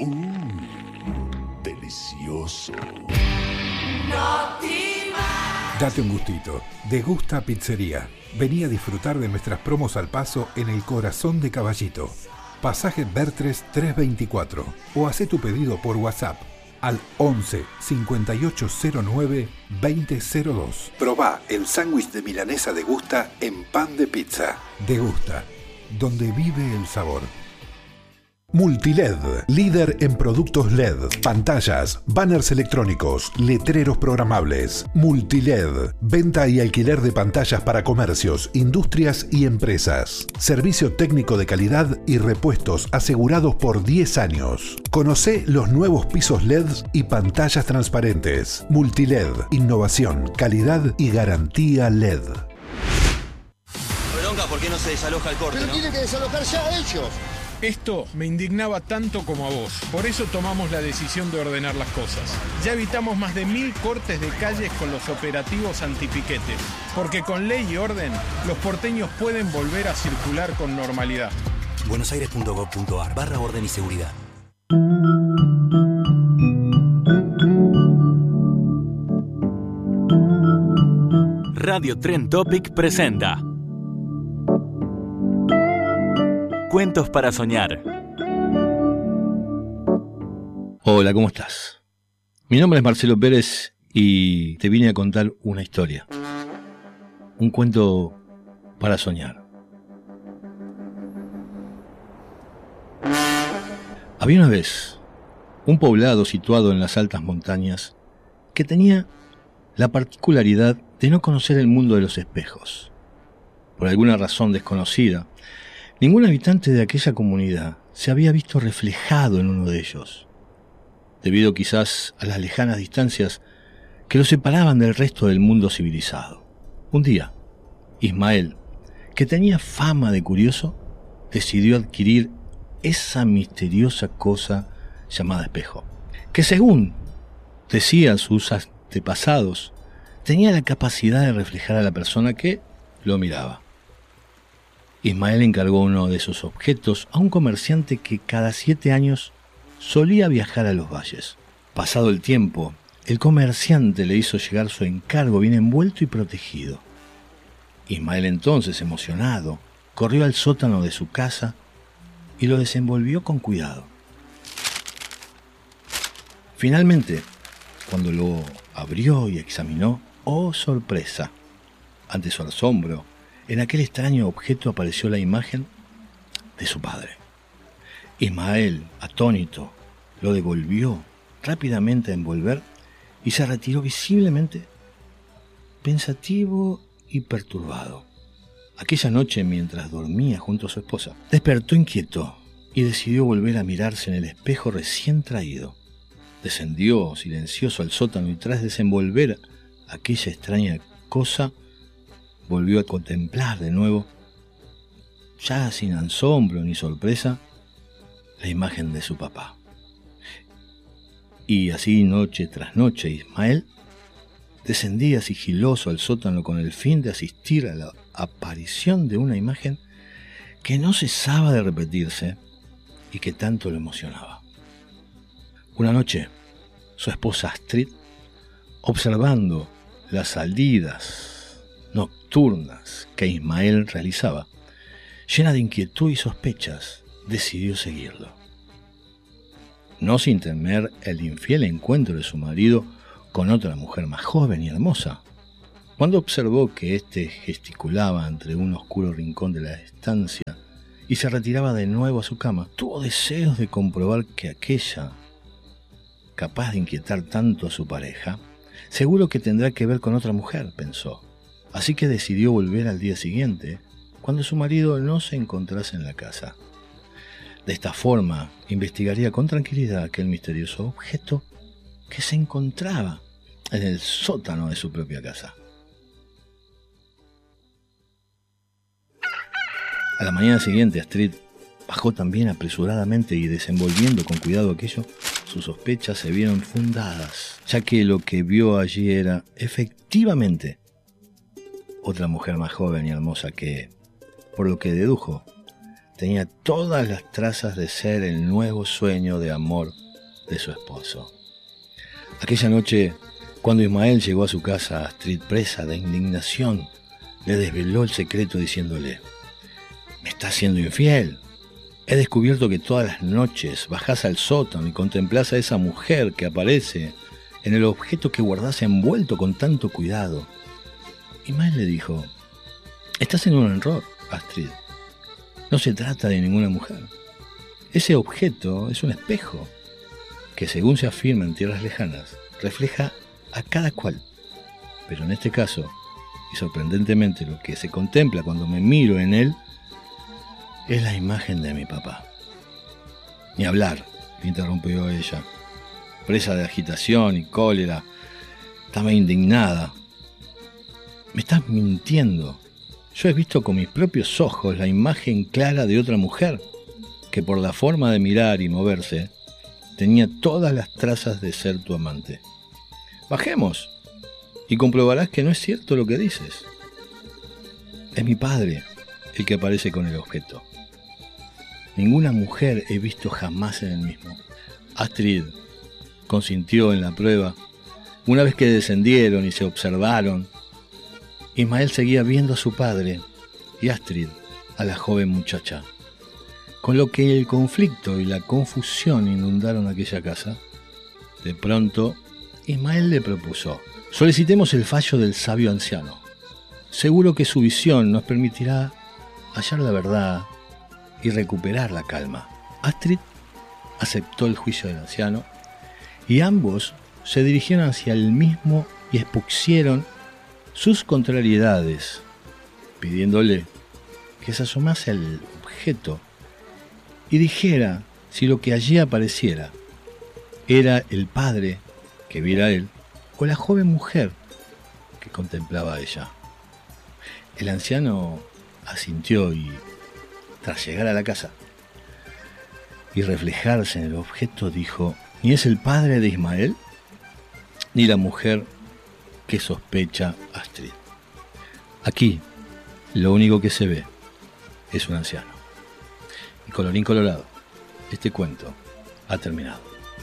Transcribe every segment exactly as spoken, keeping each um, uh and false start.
Uh, delicioso. Date un gustito. Degusta Pizzería. Vení a disfrutar de nuestras promos al paso en el corazón de Caballito. Pasaje Bertres trescientos veinticuatro. O hacé tu pedido por WhatsApp al once cincuenta y ocho cero nueve veinte cero dos. Probá el sándwich de milanesa Degusta en pan de pizza. Degusta, donde vive el sabor. Multiled, líder en productos L E D, pantallas, banners electrónicos, letreros programables. Multiled, venta y alquiler de pantallas para comercios, industrias y empresas. Servicio técnico de calidad y repuestos asegurados por diez años. Conocé los nuevos pisos L E D y pantallas transparentes. Multiled, innovación, calidad y garantía L E D. Bronca, ¿por qué no se desaloja el corte, Pero no? tiene que desalojar ya ellos. Esto me indignaba tanto como a vos. Por eso tomamos la decisión de ordenar las cosas. Ya evitamos más de mil cortes de calles con los operativos antipiquetes. Porque con ley y orden, los porteños pueden volver a circular con normalidad. buenosaires.gov.ar barra orden y seguridad. Radio Trend Topic presenta Cuentos para soñar. Hola, ¿cómo estás? Mi nombre es Marcelo Pérez y te vine a contar una historia. Un cuento para soñar. Había una vez un poblado situado en las altas montañas que tenía la particularidad de no conocer el mundo de los espejos. Por alguna razón desconocida, ningún habitante de aquella comunidad se había visto reflejado en uno de ellos, debido quizás a las lejanas distancias que lo separaban del resto del mundo civilizado. Un día, Ismael, que tenía fama de curioso, decidió adquirir esa misteriosa cosa llamada espejo, que según decían sus antepasados, tenía la capacidad de reflejar a la persona que lo miraba. Ismael encargó uno de esos objetos a un comerciante que cada siete años solía viajar a los valles. Pasado el tiempo, el comerciante le hizo llegar su encargo bien envuelto y protegido. Ismael entonces, emocionado, corrió al sótano de su casa y lo desenvolvió con cuidado. Finalmente, cuando lo abrió y examinó, ¡oh sorpresa! Ante su asombro, en aquel extraño objeto apareció la imagen de su padre. Ismael, atónito, lo devolvió rápidamente a envolver y se retiró visiblemente pensativo y perturbado. Aquella noche, mientras dormía junto a su esposa, despertó inquieto y decidió volver a mirarse en el espejo recién traído. Descendió silencioso al sótano y tras desenvolver aquella extraña cosa, volvió a contemplar de nuevo, ya sin asombro ni sorpresa, la imagen de su papá. Y así noche tras noche Ismael descendía sigiloso al sótano con el fin de asistir a la aparición de una imagen que no cesaba de repetirse y que tanto lo emocionaba. Una noche, su esposa Astrid, observando las salidas nocturnas que Ismael realizaba, llena de inquietud y sospechas, decidió seguirlo. No sin temer el infiel encuentro de su marido con otra mujer más joven y hermosa. Cuando observó que éste gesticulaba entre un oscuro rincón de la estancia y se retiraba de nuevo a su cama, tuvo deseos de comprobar que aquella, capaz de inquietar tanto a su pareja, seguro que tendrá que ver con otra mujer, pensó. Así que decidió volver al día siguiente, cuando su marido no se encontrase en la casa. De esta forma, investigaría con tranquilidad aquel misterioso objeto que se encontraba en el sótano de su propia casa. A la mañana siguiente, Astrid bajó también apresuradamente y desenvolviendo con cuidado aquello, sus sospechas se vieron fundadas, ya que lo que vio allí era, efectivamente, otra mujer más joven y hermosa que, por lo que dedujo, tenía todas las trazas de ser el nuevo sueño de amor de su esposo. Aquella noche, cuando Ismael llegó a su casa, Astrid, presa de indignación, le desveló el secreto diciéndole: «Me estás siendo infiel. He descubierto que todas las noches bajás al sótano y contemplás a esa mujer que aparece en el objeto que guardás envuelto con tanto cuidado». Ismael le dijo: «Estás en un error, Astrid. No se trata de ninguna mujer. Ese objeto es un espejo que, según se afirma en tierras lejanas, refleja a cada cual. Pero en este caso, y sorprendentemente lo que se contempla cuando me miro en él, es la imagen de mi papá». «Ni hablar», le interrumpió ella, presa de agitación y cólera. Estaba indignada. «Me estás mintiendo. Yo he visto con mis propios ojos la imagen clara de otra mujer que, por la forma de mirar y moverse, tenía todas las trazas de ser tu amante. Bajemos y comprobarás que no es cierto lo que dices. Es mi padre el que aparece con el objeto. Ninguna mujer he visto jamás en el mismo». Astrid consintió en la prueba. Una vez que descendieron y se observaron, Ismael seguía viendo a su padre y Astrid a la joven muchacha, con lo que el conflicto y la confusión inundaron aquella casa. De pronto, Ismael le propuso: «Solicitemos el fallo del sabio anciano. Seguro que su visión nos permitirá hallar la verdad y recuperar la calma». Astrid aceptó el juicio del anciano y ambos se dirigieron hacia el mismo y expusieron sus contrariedades, pidiéndole que se asomase al objeto y dijera si lo que allí apareciera era el padre que viera él o la joven mujer que contemplaba a ella. El anciano asintió y, tras llegar a la casa y reflejarse en el objeto, dijo: «Ni es el padre de Ismael, ni la mujer que sospecha Astrid. Aquí, lo único que se ve es un anciano». Y colorín colorado, este cuento ha terminado.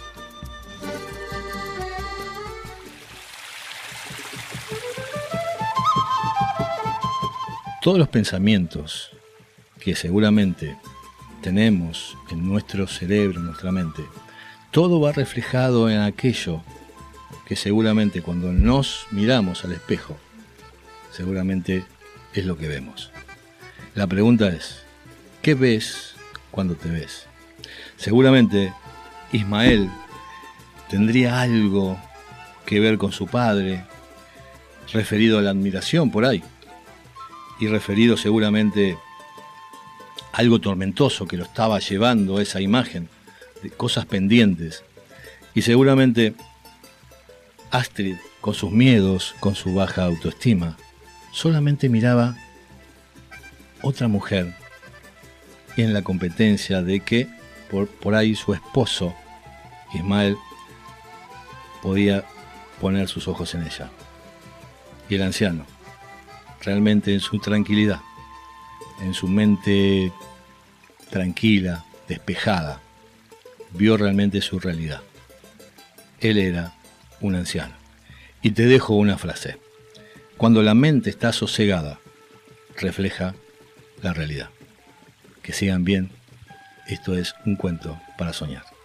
Todos los pensamientos que seguramente tenemos en nuestro cerebro, en nuestra mente, todo va reflejado en aquello que seguramente cuando nos miramos al espejo, seguramente es lo que vemos. La pregunta es: ¿qué ves cuando te ves? Seguramente Ismael tendría algo que ver con su padre, referido a la admiración por ahí, y referido seguramente a algo tormentoso que lo estaba llevando a esa imagen, de cosas pendientes. Y seguramente Astrid, con sus miedos, con su baja autoestima, solamente miraba otra mujer y en la competencia de que por, por ahí su esposo, Ismael, podía poner sus ojos en ella. Y el anciano, realmente en su tranquilidad, en su mente tranquila, despejada, vio realmente su realidad. Él era un anciano. Y te dejo una frase: cuando la mente está sosegada, refleja la realidad. Que sigan bien. Esto es Un Cuento para Soñar.